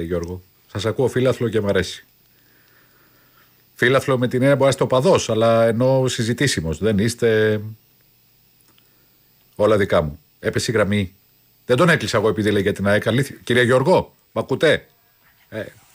Γιώργο. Σας ακούω φίλαθλο και μ' αρέσει. Φίλαθλο με την έννοια που είστε οπαδός, αλλά ενώ συζητήσιμος. Δεν είστε. Όλα δικά μου. Έπεσε η γραμμή. Δεν τον έκλεισα εγώ επειδή λέει για την ΑΕΚ. Κύριε Γιώργο, μ' ακούτε?